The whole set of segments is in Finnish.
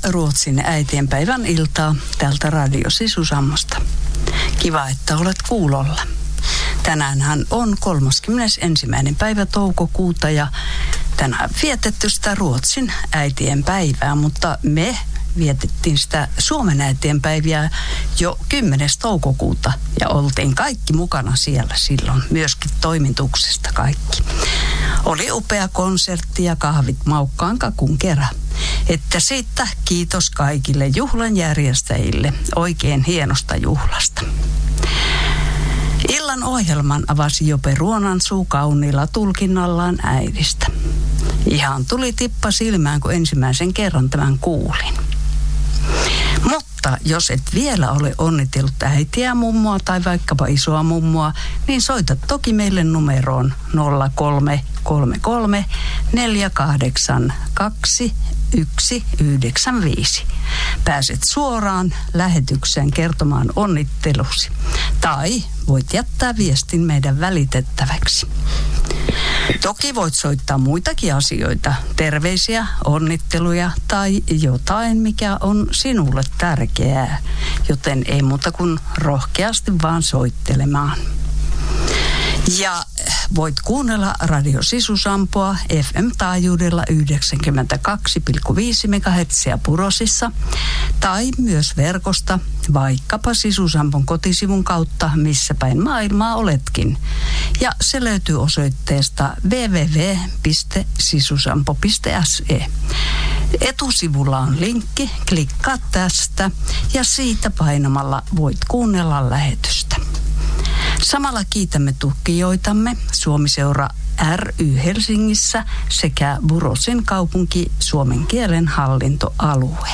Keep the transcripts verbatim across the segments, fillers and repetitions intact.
Ruotsin äitienpäivän iltaa täältä Radio Sisusammosta. Kiva, että olet kuulolla. Tänäänhän on kolmaskymmenesensimmäinen päivä toukokuuta ja tänään vietetty sitä Ruotsin äitienpäivää, mutta me vietettiin sitä Suomen äitienpäiviä jo kymmenes toukokuuta ja oltiin kaikki mukana siellä silloin, myöskin toimituksesta kaikki. Oli upea konsertti ja kahvit maukkaan kakun kerran. Että siitä kiitos kaikille juhlan järjestäjille oikein hienosta juhlasta. Illan ohjelman avasi Jope Ruonansuu kauniilla tulkinnallaan äidistä. Ihan tuli tippa silmään, kun ensimmäisen kerran tämän kuulin. Mutta jos et vielä ole onnitellut äitiä, mummoa tai vaikkapa isoa mummoa, niin soita toki meille numeroon nolla kolme kolme kolme neljä kahdeksan kaksi yksi yhdeksän viisi. Pääset suoraan lähetykseen kertomaan onnittelusi. Tai voit jättää viestin meidän välitettäväksi. Toki voit soittaa muitakin asioita, terveisiä, onnitteluja tai jotain, mikä on sinulle tärkeää. Joten ei muuta kuin rohkeasti vaan soittelemaan. Ja voit kuunnella Radio Sisusampoa F M-taajuudella yhdeksänkymmentäkaksi pilkku viisi megahertsiä Purosissa tai myös verkosta, vaikkapa Sisusampon kotisivun kautta, missä päin maailmaa oletkin. Ja se löytyy osoitteesta double-u double-u double-u piste sisusampo piste s e. Etusivulla on linkki, klikkaa tästä ja siitä painamalla voit kuunnella lähetystä. Samalla kiitämme tukijoitamme Suomi-seura ry Helsingissä sekä Burosin kaupunki suomen kielen hallintoalue.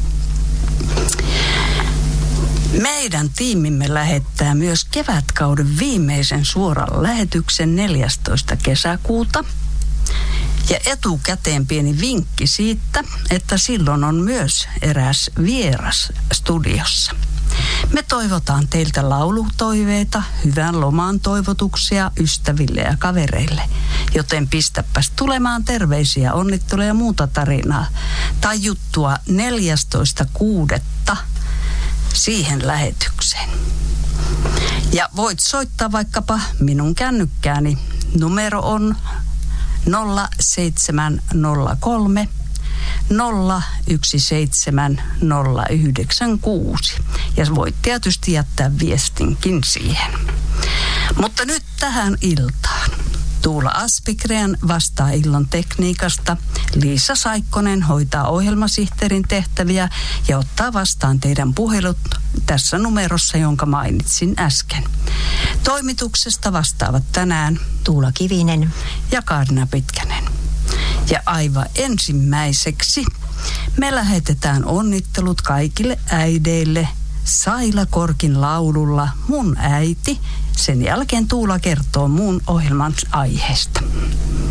Meidän tiimimme lähettää myös kevätkauden viimeisen suoran lähetyksen neljästoista kesäkuuta. Ja etukäteen pieni vinkki siitä, että silloin on myös eräs vieras studiossa. Me toivotaan teiltä laulutoiveita, hyvän loman toivotuksia ystäville ja kavereille, joten pistäpäs tulemaan terveisiä, onnitteluja ja muuta tarinaa tai juttua neljästoista kuudetta siihen lähetykseen. Ja voit soittaa vaikkapa minun kännykkääni. Numero on nolla seitsemän nolla kolme nolla yksi seitsemän nolla yhdeksän kuusi. Ja voit tietysti jättää viestinkin siihen. Mutta nyt tähän iltaan. Tuula Aspikrean vastaa illan tekniikasta. Liisa Saikkonen hoitaa ohjelmasihteerin tehtäviä ja ottaa vastaan teidän puhelut tässä numerossa, jonka mainitsin äsken. Toimituksesta vastaavat tänään Tuula Kivinen ja Kaarina Pitkänen. Ja aivan ensimmäiseksi me lähetetään onnittelut kaikille äideille Saila Korkin laululla Mun äiti. Sen jälkeen Tuula kertoo muun ohjelman aiheesta.